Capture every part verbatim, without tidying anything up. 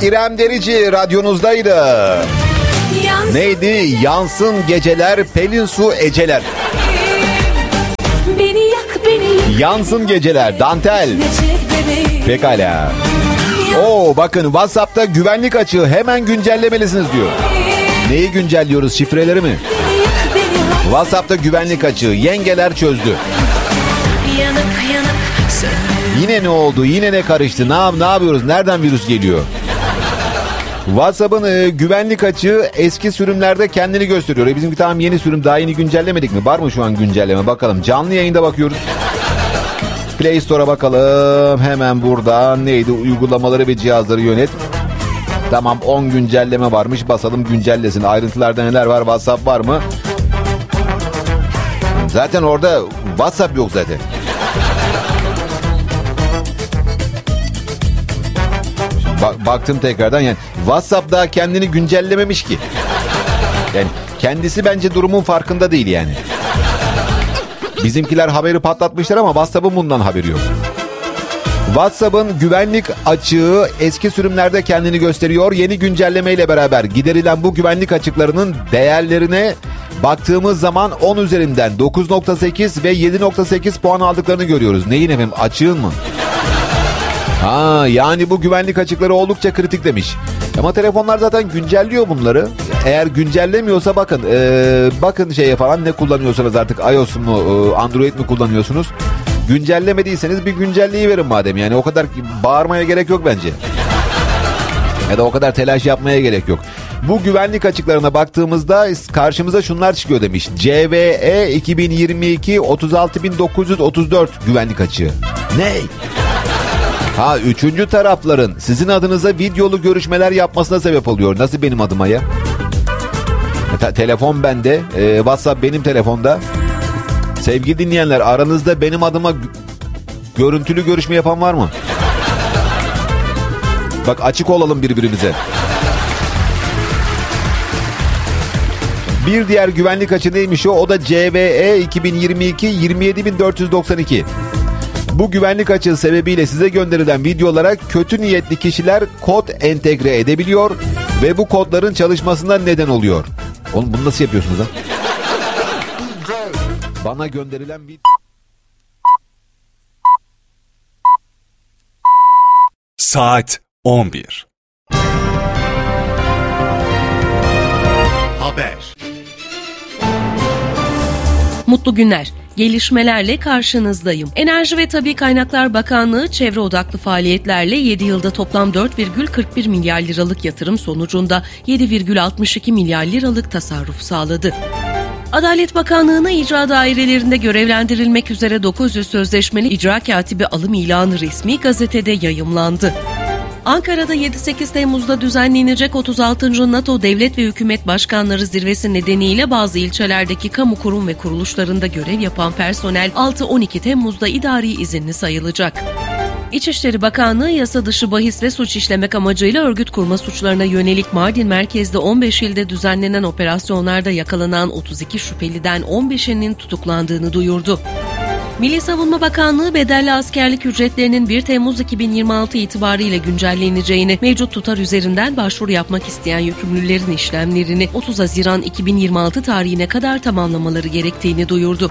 İrem Derici radyonuzdaydı. Yansın Neydi? Yansın geceler, Pelin Su Eceler. Beni yak, beni Yansın geceler, Dantel. Pekala. Oo, bakın WhatsApp'ta güvenlik açığı, hemen güncellemelisiniz diyor. Neyi güncelliyoruz? Şifreleri mi? WhatsApp'ta güvenlik açığı. Yengeler çözdü. Yine ne oldu? Yine ne karıştı? Ne, ne yapıyoruz? Nereden virüs geliyor? WhatsApp'ın e, güvenlik açığı eski sürümlerde kendini gösteriyor. E, bizimki tamam yeni sürüm, daha yeni güncellemedik mi? Var mı şu an güncelleme? Bakalım. Canlı yayında bakıyoruz. Play Store'a bakalım. Hemen buradan neydi? Uygulamaları ve cihazları yönet. Tamam, on güncelleme varmış. Basalım güncellesin. Ayrıntılarda neler var? WhatsApp var mı? Zaten orada WhatsApp yok zaten. Bak, baktım tekrardan, yani WhatsApp daha kendini güncellememiş ki. Yani kendisi bence durumun farkında değil yani. Bizimkiler haberi patlatmışlar ama WhatsApp'ın bundan haberi yok. WhatsApp'ın güvenlik açığı eski sürümlerde kendini gösteriyor. Yeni güncellemeyle beraber giderilen bu güvenlik açıklarının değerlerine baktığımız zaman on üzerinden dokuz nokta sekiz ve yedi nokta sekiz puan aldıklarını görüyoruz. Neyin efendim? Açığın mı? Ha, yani bu güvenlik açıkları oldukça kritik demiş. Ama telefonlar zaten güncelliyor bunları. Eğer güncellemiyorsa bakın ee, bakın şeye falan, ne kullanıyorsanız artık, iOS mu e, Android mi kullanıyorsunuz? Güncellemediyseniz bir güncelliği verin madem. Yani o kadar bağırmaya gerek yok bence. Ya da o kadar telaş yapmaya gerek yok. Bu güvenlik açıklarına baktığımızda karşımıza şunlar çıkıyor demiş. C V E iki bin yirmi iki otuz altı bin dokuz yüz otuz dört güvenlik açığı. Ne? Ha, üçüncü tarafların sizin adınıza videolu görüşmeler yapmasına sebep oluyor. Nasıl benim adıma ya? Te- telefon bende, e, WhatsApp benim telefonda. Sevgili dinleyenler, aranızda benim adıma g- görüntülü görüşme yapan var mı? Bak, açık olalım birbirimize. Bir diğer güvenlik açığı neymiş o? O da C V E iki bin yirmi iki yirmi yedi bin dört yüz doksan iki. Bu güvenlik açığı sebebiyle size gönderilen videolara kötü niyetli kişiler kod entegre edebiliyor ve bu kodların çalışmasına neden oluyor. Oğlum, bunu nasıl yapıyorsunuz ha? Bana gönderilen bir... Saat on bir. Haber. Mutlu günler. Gelişmelerle karşınızdayım. Enerji ve Tabii Kaynaklar Bakanlığı çevre odaklı faaliyetlerle yedi yılda toplam dört virgül kırk bir milyar liralık yatırım sonucunda yedi virgül altmış iki milyar liralık tasarruf sağladı. Adalet Bakanlığı'na icra dairelerinde görevlendirilmek üzere dokuz yüz sözleşmeli icra katibi alım ilanı resmi gazetede yayımlandı. Ankara'da yedi sekiz Temmuz'da düzenlenecek otuz altıncı NATO Devlet ve Hükümet Başkanları Zirvesi nedeniyle bazı ilçelerdeki kamu kurum ve kuruluşlarında görev yapan personel altı on iki Temmuz'da idari izinli sayılacak. İçişleri Bakanlığı yasa dışı bahis ve suç işlemek amacıyla örgüt kurma suçlarına yönelik Mardin merkezde on beş ilde düzenlenen operasyonlarda yakalanan otuz iki şüpheliden on beşinin tutuklandığını duyurdu. Milli Savunma Bakanlığı bedelli askerlik ücretlerinin bir Temmuz iki bin yirmi altı itibariyle güncelleneceğini, mevcut tutar üzerinden başvuru yapmak isteyen yükümlülerin işlemlerini otuz Haziran iki bin yirmi altı tarihine kadar tamamlamaları gerektiğini duyurdu.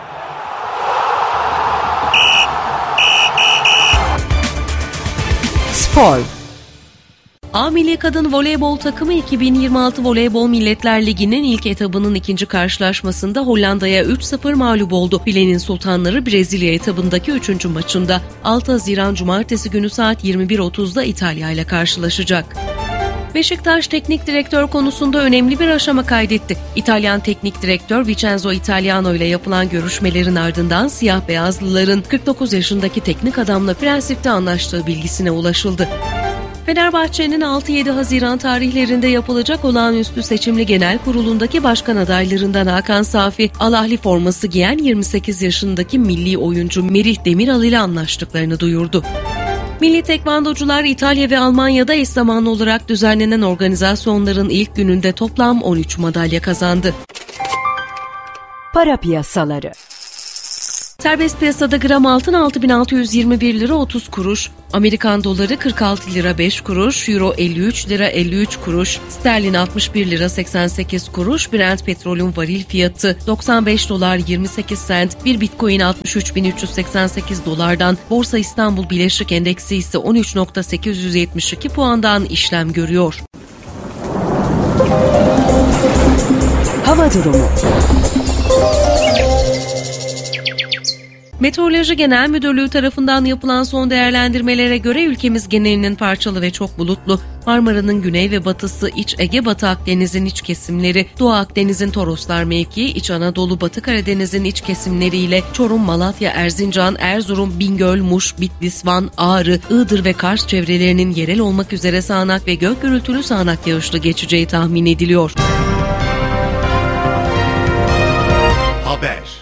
Spor. A Milli Kadın Voleybol takımı iki bin yirmi altı Voleybol Milletler Ligi'nin ilk etabının ikinci karşılaşmasında Hollanda'ya üç sıfır mağlup oldu. Filenin Sultanları Brezilya etabındaki üçüncü maçında altı Haziran Cumartesi günü saat yirmi bir otuzda İtalya ile karşılaşacak. Beşiktaş teknik direktör konusunda önemli bir aşama kaydetti. İtalyan teknik direktör Vincenzo Italiano ile yapılan görüşmelerin ardından siyah beyazlıların kırk dokuz yaşındaki teknik adamla prensipte anlaştığı bilgisine ulaşıldı. Fenerbahçe'nin altı yedi Haziran tarihlerinde yapılacak olağanüstü seçimli genel kurulundaki başkan adaylarından Hakan Safi, Al-Ahli forması giyen yirmi sekiz yaşındaki milli oyuncu Merih Demiral ile anlaştıklarını duyurdu. Milli tekvandocular İtalya ve Almanya'da eş zamanlı olarak düzenlenen organizasyonların ilk gününde toplam on üç madalya kazandı. Para piyasaları. Serbest piyasada gram altın altı bin altı yüz yirmi bir lira otuz kuruş, Amerikan doları kırk altı lira beş kuruş, Euro elli üç lira elli üç kuruş, sterlin altmış bir lira seksen sekiz kuruş, Brent petrolün varil fiyatı doksan beş dolar yirmi sekiz sent, bir Bitcoin altmış üç bin üç yüz seksen sekiz dolardan, Borsa İstanbul Bileşik Endeksi ise on üç bin sekiz yüz yetmiş iki puandan işlem görüyor. Hava durumu. Meteoroloji Genel Müdürlüğü tarafından yapılan son değerlendirmelere göre ülkemiz genelinin parçalı ve çok bulutlu, Marmara'nın güney ve batısı, İç Ege, Batı Akdeniz'in iç kesimleri, Doğu Akdeniz'in Toroslar mevkii, İç Anadolu, Batı Karadeniz'in iç kesimleriyle Çorum, Malatya, Erzincan, Erzurum, Bingöl, Muş, Bitlis, Van, Ağrı, Iğdır ve Kars çevrelerinin yerel olmak üzere sağanak ve gök gürültülü sağanak yağışlı geçeceği tahmin ediliyor. Haber.